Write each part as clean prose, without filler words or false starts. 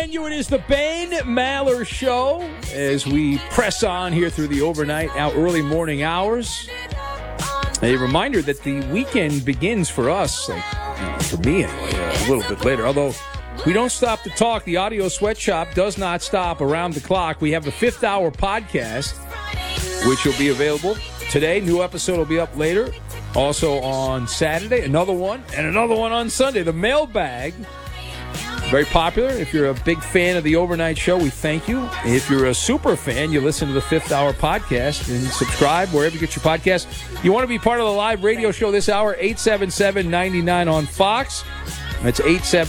you. It is the Ben Maller Show as we press on here through the overnight, early morning hours. A reminder that the weekend begins for us, for me anyway, a little bit later. Although we don't stop to talk. The Audio Sweatshop does not stop around the clock. We have the 5th Hour podcast, which will be available today. New episode will be up later. Also on Saturday, another one, and another one on Sunday. The mailbag, very popular. If you're a big fan of the overnight show, we thank you. If you're a super fan, you listen to the 5th Hour podcast and subscribe wherever you get your podcast. You want to be part of the live radio show this hour, 877-99 on Fox. That's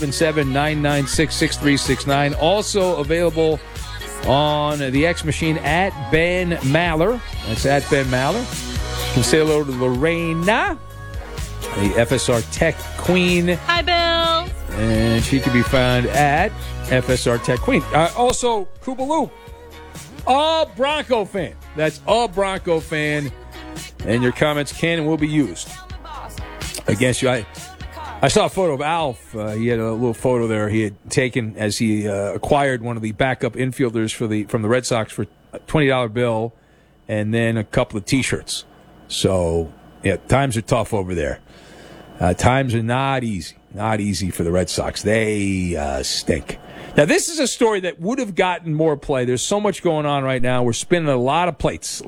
877-996-6369. Also available on the X Machine at Ben Maller. That's at Ben Maller. You can say hello to Lorena, the FSR Tech Queen. Hi, Bill. And she can be found at FSR Tech Queen. Also, Koopaloop, a Bronco fan. That's a Bronco fan. And your comments can and will be used against you. I saw a photo of Alf. He had a little photo there he had taken as he acquired one of the backup infielders from the Red Sox for a $20 bill and then a couple of T-shirts. So, yeah, times are tough over there. Times are not easy. Not easy for the Red Sox. They stink. Now, this is a story that would have gotten more play. There's so much going on right now. We're spinning a lot of plates.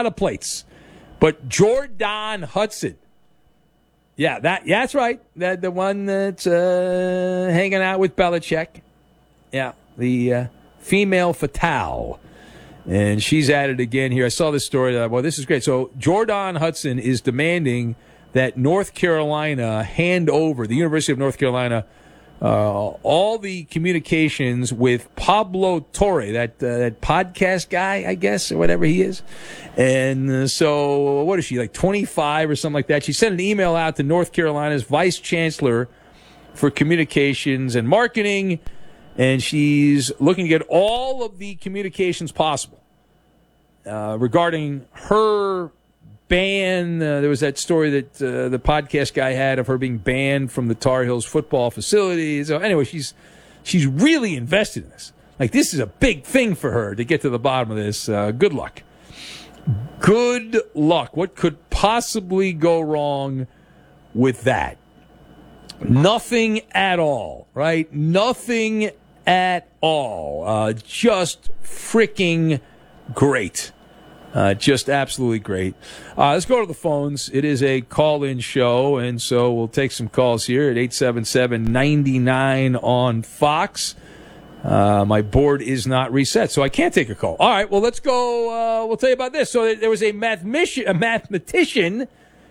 But Jordan Hudson. Yeah, that's right. The one that's hanging out with Belichick. Yeah, the female fatale. And she's at it again here. I saw this story. Well, this is great. So Jordan Hudson is demanding that North Carolina hand over, the University of North Carolina, all the communications with Pablo Torre, that podcast guy, I guess, or whatever he is. And so what is she, like 25 or something like that? She sent an email out to North Carolina's vice chancellor for communications and marketing, and she's looking to get all of the communications possible regarding her ban. There was that story that the podcast guy had of her being banned from the Tar Heels football facility. So anyway, she's really invested in this. Like, this is a big thing for her to get to the bottom of this. Good luck. Good luck. What could possibly go wrong with that? Nothing at all, right? Nothing at all. Just freaking great. Just absolutely great. Let's go to the phones. It is a call-in show, and so we'll take some calls here at 877-99 on Fox. My board is not reset, so I can't take a call. All right, well, let's go. We'll tell you about this. So there was a mathematician,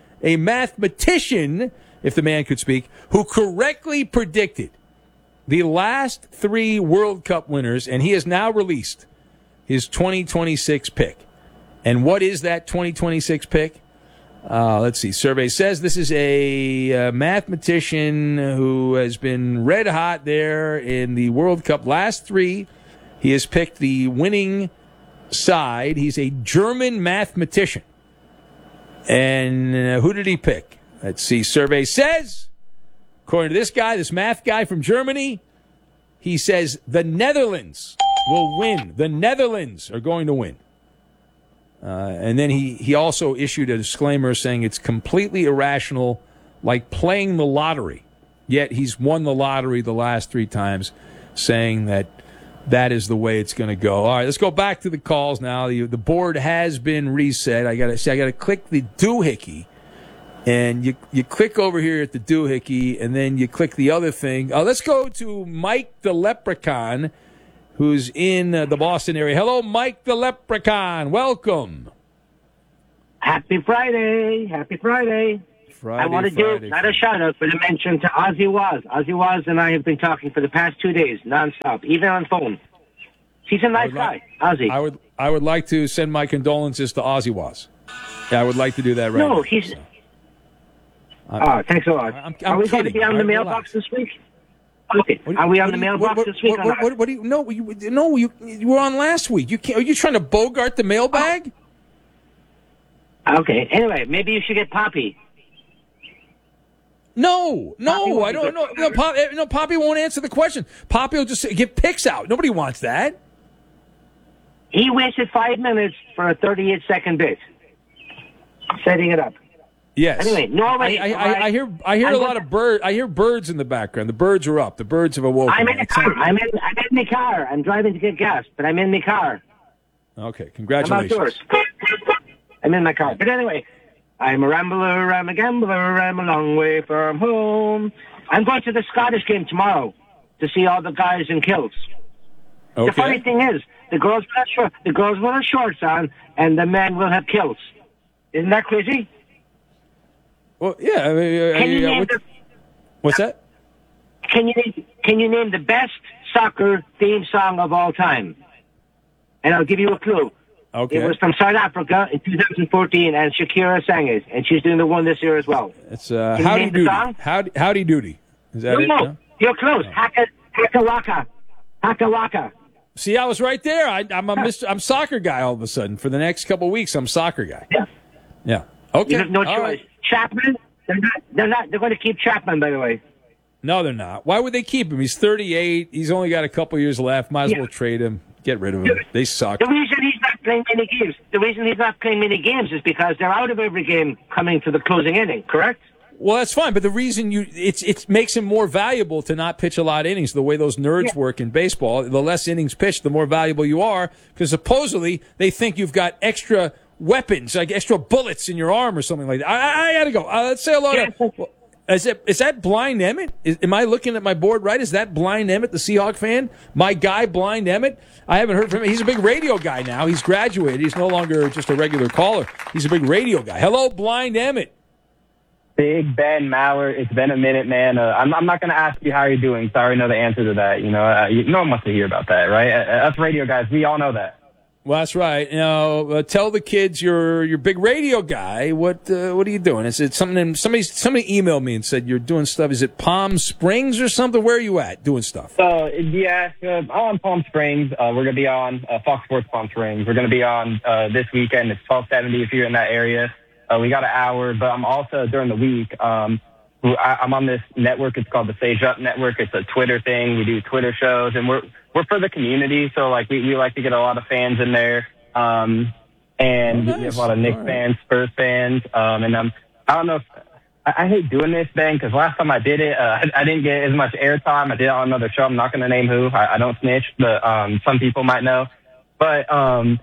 if the man could speak, who correctly predicted the last 3 World Cup winners, and he has now released his 2026 pick. And what is that 2026 pick? Let's see. Survey says this is a mathematician who has been red hot there in the World Cup. Last 3, he has picked the winning side. He's a German mathematician. And who did he pick? Let's see. Survey says, according to this guy, this math guy from Germany, he says the Netherlands will win. The Netherlands are going to win. And then he also issued a disclaimer saying it's completely irrational, like playing the lottery. Yet he's won the lottery the last 3 times, saying that is the way it's going to go. All right, let's go back to the calls now. The board has been reset. I got to click the doohickey, and you click over here at the doohickey, and then you click the other thing. Let's go to Mike the Leprechaun, who's in the Boston area. Hello, Mike the Leprechaun. Welcome. Happy Friday. Happy Friday. I want to do not a shout-out, but a mention to Ozzy Waz. Ozzy Waz and I have been talking for the past 2 days, nonstop, even on phone. He's a nice guy, Ozzy. I would like to send my condolences to Ozzy Waz. Yeah, I would like to do that right now. No, he's... thanks a lot. Are we going to be on the mailbox this week? Okay. Are we on the mailbox this week? What do you? No, you were on last week. You can't. Are you trying to bogart the mailbag? Okay. Anyway, maybe you should get Poppy. No, I don't know. No, Poppy won't answer the question. Poppy will just give picks out. Nobody wants that. He wasted 5 minutes for a 38-second bit, setting it up. Yes. Anyway, Norway. I hear a lot of birds. I hear birds in the background. The birds are up. The birds have awoken. I'm in the car. I'm in my car. I'm driving to get gas, but I'm in my car. Okay, congratulations. I'm outdoors. I'm in my car. But anyway, I'm a rambler, I'm a gambler, I'm a long way from home. I'm going to the Scottish game tomorrow to see all the guys in kilts. Okay. The funny thing is, the girls will have shorts on, and the men will have kilts. Isn't that crazy? Well, yeah. What's that? Can you name the best soccer theme song of all time? And I'll give you a clue. Okay. It was from South Africa in 2014, and Shakira sang it, and she's doing the one this year as well. It's Howdy Doody. Howdy Doody. Is that it? No, you're close. Haka Waka. Haka Waka. See, I was right there. I'm soccer guy all of a sudden. For the next couple of weeks, I'm soccer guy. Yeah. Okay. You have no all choice. Right. Chapman. They're not. They're going to keep Chapman, by the way. No, they're not. Why would they keep him? He's 38. He's only got a couple years left. Might as well trade him. Get rid of him. They suck. The reason he's not playing many games is because they're out of every game coming to the closing inning, correct? Well, that's fine, but the reason it makes him more valuable to not pitch a lot of innings. The way those nerds work in baseball, the less innings pitched, the more valuable you are, because supposedly they think you've got extra weapons, like extra bullets in your arm or something like that. I got to go. Let's say hello to... Is that Blind Emmett? Am I looking at my board right? Is that Blind Emmett, the Seahawk fan? My guy, Blind Emmett? I haven't heard from him. He's a big radio guy now. He's graduated. He's no longer just a regular caller. He's a big radio guy. Hello, Blind Emmett. Big Ben Maller. It's been a minute, man. I'm not going to ask you how you're doing. Sorry, I know the answer to that. No one wants to hear about that, right? Us radio guys, we all know that. Well, that's right. Tell the kids you're big radio guy. What are you doing? Is it something? Somebody emailed me and said you're doing stuff. Is it Palm Springs or something? Where are you at doing stuff? I'm on Palm Springs. We're going to be on Fox Sports Palm Springs. We're going to be on this weekend. It's 1270 if you're in that area. We got an hour, but I'm also during the week. I'm on this network. It's called the Sage Up Network. It's a Twitter thing. We do Twitter shows, and we're for the community. So like we like to get a lot of fans in there. And we have a lot of Knicks fans, Spurs fans. And I don't know if I hate doing this, Ben, because last time I did it, I didn't get as much airtime. I did it on another show. I'm not going to name who. I don't snitch, but some people might know. But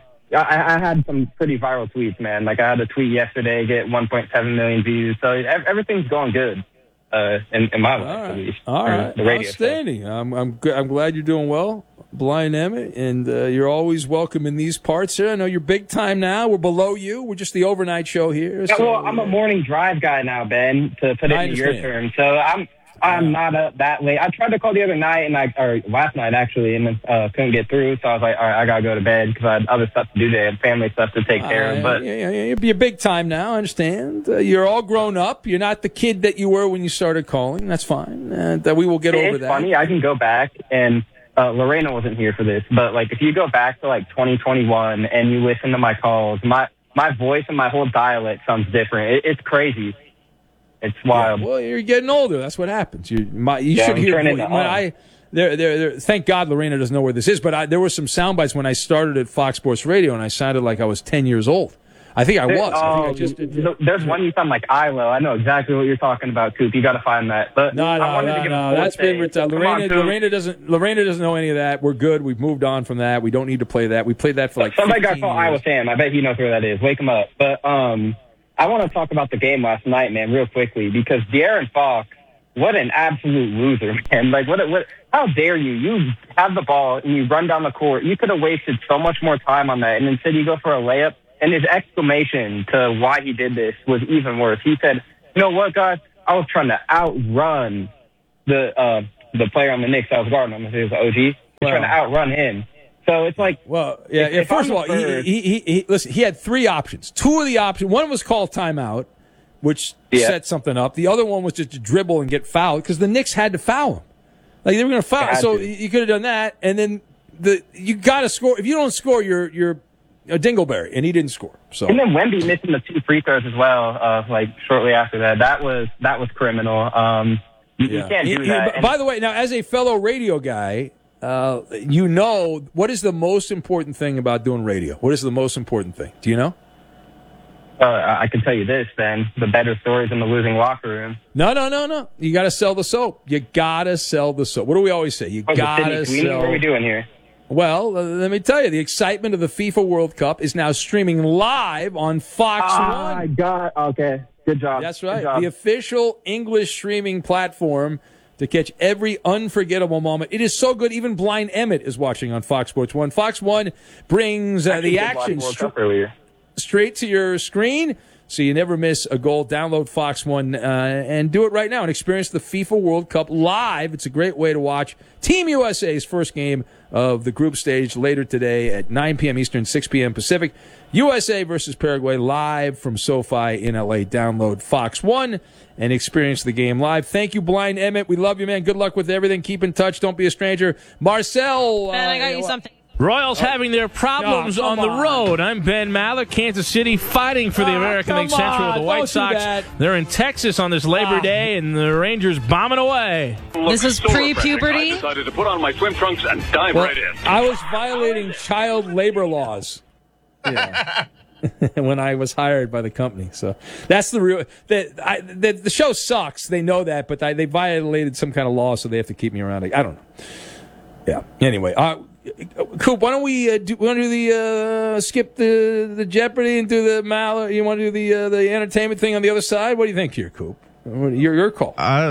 I had some pretty viral tweets, man. Like I had a tweet yesterday get 1.7 million views. So everything's going good. In my life, at least. All right. The radio outstanding. I'm glad you're doing well, Blind Emmett, and you're always welcome in these parts here. I know you're big time now. We're below you. We're just the overnight show here. Yeah, well, I'm a morning drive guy now, Ben, to put it in your term. So I'm not up that late. I tried to call the other night or last night actually, and couldn't get through. So I was like, all right, I gotta go to bed because I had other stuff to do today, and family stuff to take care of. But you're big time now. I understand. You're all grown up. You're not the kid that you were when you started calling. That's fine. That we will get over that. It's funny. I can go back and. Lorena wasn't here for this, but like if you go back to like 2021 and you listen to my calls, my voice and my whole dialect sounds different. It's crazy. It's wild. Yeah, well, you're getting older. That's what happens. You should hear. Thank God Lorena doesn't know where this is, but there were some sound bites when I started at Fox Sports Radio, and I sounded like I was 10 years old. I think I was. There's one you sound like Ilo. I know exactly what you're talking about, Coop. You got to find that. But no. That's been retired. Lorena doesn't know any of that. We're good. We've moved on from that. We don't need to play that. We played that for like somebody got called Iowa Sam. I bet he knows where that is. Wake him up. But I want to talk about the game last night, man, real quickly, because De'Aaron Fox, what an absolute loser, man. Like, what? How dare you? You have the ball and you run down the court. You could have wasted so much more time on that, and instead you go for a layup. And his exclamation to why he did this was even worse. He said, "You know what, guys? I was trying to outrun the player on the Knicks that was guarding him. He was the OG. He was trying to outrun him." So it's like, First of all, he had three options. Two of the options, one was call timeout, which set something up. The other one was just to dribble and get fouled because the Knicks had to foul him. Like they were going to foul. So you could have done that, and then you got to score. If you don't score, you're Dingleberry, and he didn't score. So and then Wemby missing the 2 free throws as well. Shortly after that, that was criminal. You can't do that. By the way, now as a fellow radio guy, what is the most important thing about doing radio? What is the most important thing? Do you know? I can tell you this, then. The better stories in the losing locker room. No. You got to sell the soap. You got to sell the soap. What do we always say? You got to sell. What are we doing here? Well, let me tell you, the excitement of the FIFA World Cup is now streaming live on Fox 1. Oh, my God. Okay. Good job. That's right. The official English streaming platform to catch every unforgettable moment. It is so good. Even Blind Emmett is watching on Fox Sports 1. Fox 1 brings the action straight to your screen, so you never miss a goal. Download Fox 1 and do it right now and experience the FIFA World Cup live. It's a great way to watch Team USA's first game of the group stage later today at 9 p.m. Eastern, 6 p.m. Pacific. USA versus Paraguay live from SoFi in L.A. Download Fox 1 and experience the game live. Thank you, Blind Emmett. We love you, man. Good luck with everything. Keep in touch. Don't be a stranger. Marcel. Man, I got you something. Royals having their problems on the road. I'm Ben Maller. Kansas City fighting for the American League Central with the White Sox. They're in Texas on this Labor Day, and the Rangers bombing away. This is pre-puberty. I decided to put on my swim trunks and dive right in. I was violating child labor laws. Yeah. When I was hired by the company. So that's the real... The show sucks. They know that, but they violated some kind of law, so they have to keep me around. I don't know. Yeah. Anyway, Coop, why don't we skip the Jeopardy and do the Maller? You want to do the entertainment thing on the other side? What do you think here, Coop? Your call.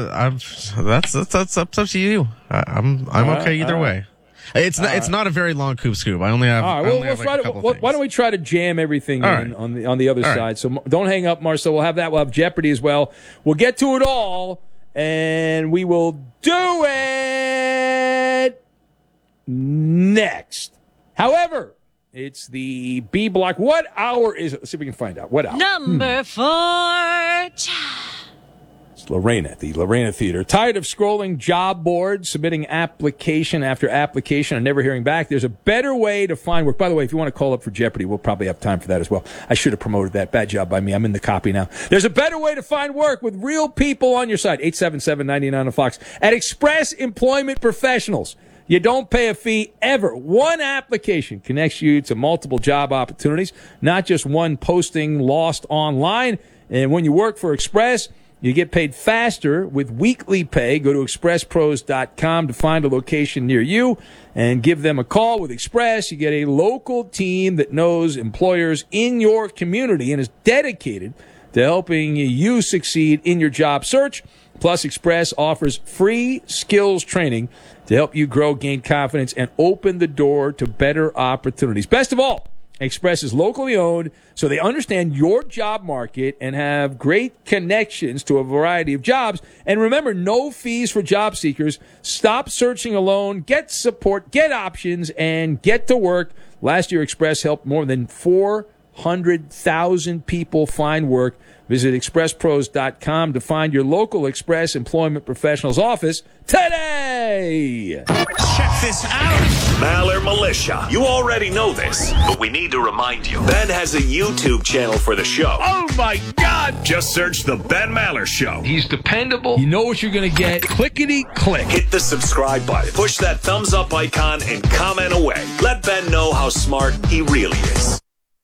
That's up to you. I'm okay either way. It's not a very long Coop Scoop. I only have. All right, why don't we try to jam everything in on the other side? So don't hang up, Marcel. We'll have that. We'll have Jeopardy as well. We'll get to it all, and we will do it next. However, it's the B block. What hour is it? Let's see if we can find out. What hour? Number 4. It's Lorena at the Lorena Theater. Tired of scrolling job boards, submitting application after application, and never hearing back? There's a better way to find work. By the way, if you want to call up for Jeopardy, we'll probably have time for that as well. I should have promoted that. Bad job by me. I'm in the copy now. There's a better way to find work with real people on your side. 877-99 on Fox. At Express Employment Professionals. You don't pay a fee ever. One application connects you to multiple job opportunities, not just one posting lost online. And when you work for Express, you get paid faster with weekly pay. Go to expresspros.com to find a location near you and give them a call. With Express, you get a local team that knows employers in your community and is dedicated to helping you succeed in your job search. Plus, Express offers free skills training to help you grow, gain confidence, and open the door to better opportunities. Best of all, Express is locally owned, so they understand your job market and have great connections to a variety of jobs. And remember, no fees for job seekers. Stop searching alone. Get support, get options, and get to work. Last year, Express helped more than 400,000 people find work. Visit expresspros.com to find your local Express Employment Professionals office today. Check this out. Maller Militia. You already know this, but we need to remind you. Ben has a YouTube channel for the show. Oh, my God. Just search The Ben Maller Show. He's dependable. You know what you're going to get. Clickety-click. Hit the subscribe button. Push that thumbs up icon and comment away. Let Ben know how smart he really is.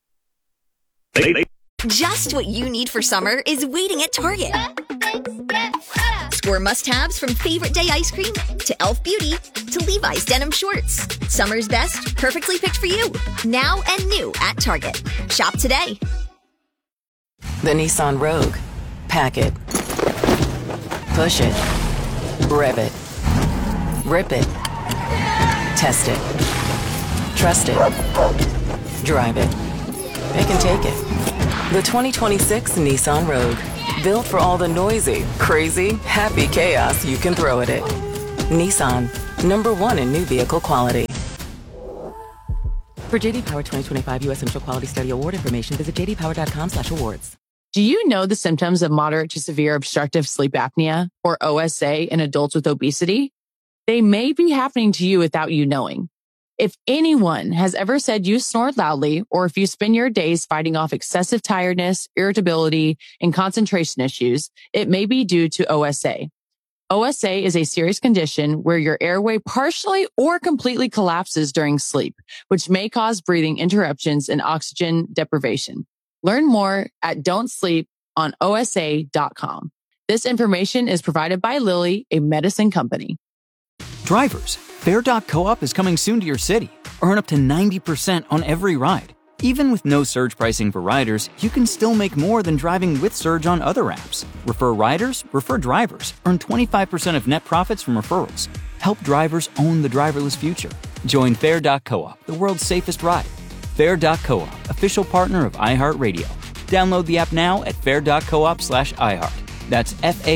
Just what you need for summer is waiting at Target. Score must-haves from Favorite Day ice cream to Elf Beauty to Levi's denim shorts. Summer's best, perfectly picked for you. Now and new at Target. Shop today. The Nissan Rogue. Pack it. Push it. Rev it. Rip it. Test it. Trust it. Drive it. It can take it. The 2026 Nissan Rogue. Built for all the noisy, crazy, happy chaos you can throw at it. Nissan. #1 in new vehicle quality. For JD Power 2025 U.S. Initial Quality Study Award information, visit jdpower.com/awards. Do you know the symptoms of moderate to severe obstructive sleep apnea, or OSA, in adults with obesity? They may be happening to you without you knowing. If anyone has ever said you snored loudly, or if you spend your days fighting off excessive tiredness, irritability, and concentration issues, it may be due to OSA. OSA is a serious condition where your airway partially or completely collapses during sleep, which may cause breathing interruptions and oxygen deprivation. Learn more at don'tsleeponosa.com. This information is provided by Lilly, a medicine company. Drivers, Fair.coop is coming soon to your city. Earn up to 90% on every ride. Even with no surge pricing for riders, you can still make more than driving with Surge on other apps. Refer riders, refer drivers. Earn 25% of net profits from referrals. Help drivers own the driverless future. Join Fair.coop, the world's safest ride. Fair.coop, official partner of iHeartRadio. Download the app now at fair.coop/iHeart. That's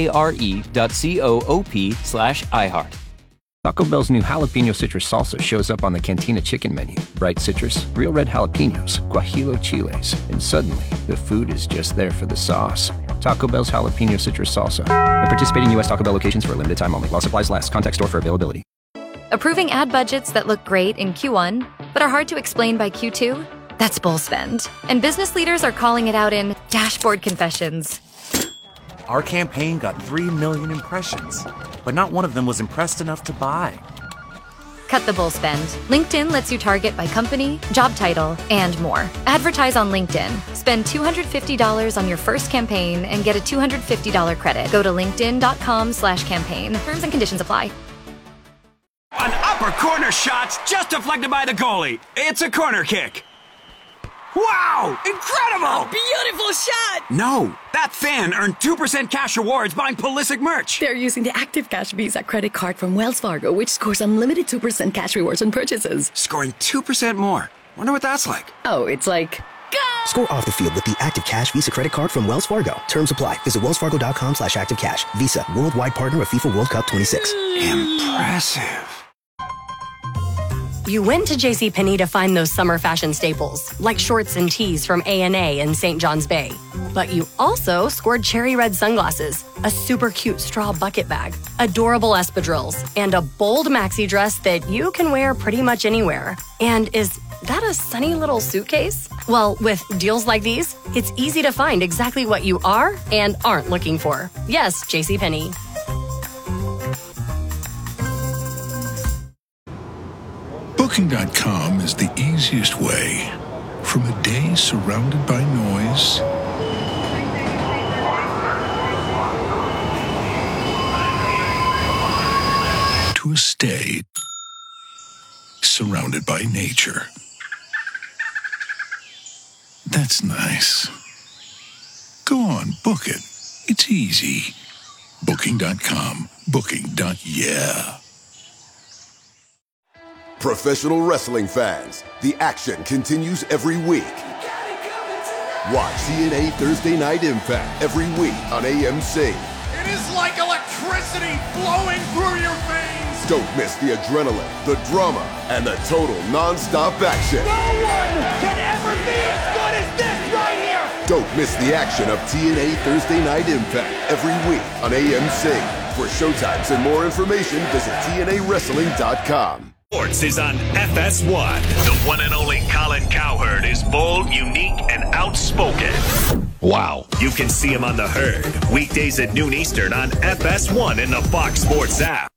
FARE.coop/iHeart. Taco Bell's new jalapeno citrus salsa shows up on the Cantina chicken menu. Bright citrus, real red jalapenos, guajillo chiles, and suddenly the food is just there for the sauce. Taco Bell's jalapeno citrus salsa. At participating U.S. Taco Bell locations for a limited time only. While supplies last. Contact store for availability. Approving ad budgets that look great in Q1, but are hard to explain by Q2? That's bull spend. And business leaders are calling it out in dashboard confessions. Our campaign got 3 million impressions, but not one of them was impressed enough to buy. Cut the bull spend. LinkedIn lets you target by company, job title, and more. Advertise on LinkedIn. Spend $250 on your first campaign and get a $250 credit. Go to linkedin.com/campaign. Terms and conditions apply. An upper corner shot's just deflected by the goalie. It's a corner kick. Wow! Incredible! A beautiful shot! No, that fan earned 2% cash rewards buying Pulisic merch. They're using the Active Cash Visa credit card from Wells Fargo, which scores unlimited 2% cash rewards on purchases. Scoring 2% more. Wonder what that's like. Oh, it's like... Go! Score off the field with the Active Cash Visa credit card from Wells Fargo. Terms apply. Visit wellsfargo.com/activecash. Visa, worldwide partner of FIFA World Cup 26. Impressive. You went to JCPenney to find those summer fashion staples, like shorts and tees from A&A and St. John's Bay. But you also scored cherry red sunglasses, a super cute straw bucket bag, adorable espadrilles, and a bold maxi dress that you can wear pretty much anywhere. And is that a sunny little suitcase? Well, with deals like these, it's easy to find exactly what you are and aren't looking for. Yes, JCPenney. Booking.com is the easiest way from a day surrounded by noise to a stay surrounded by nature. That's nice. Go on, book it. It's easy. Booking.com. Booking.yeah. Professional wrestling fans, the action continues every week. Watch TNA Thursday Night Impact every week on AMC. It is like electricity flowing through your veins. Don't miss the adrenaline, the drama, and the total non-stop action. No one can ever be as good as this right here. Don't miss the action of TNA Thursday Night Impact every week on AMC. For showtimes and more information, visit TNAWrestling.com. Sports is on FS1. The one and only Colin Cowherd is bold, unique, and outspoken. Wow. You can see him on The Herd, weekdays at noon Eastern on FS1 in the Fox Sports app.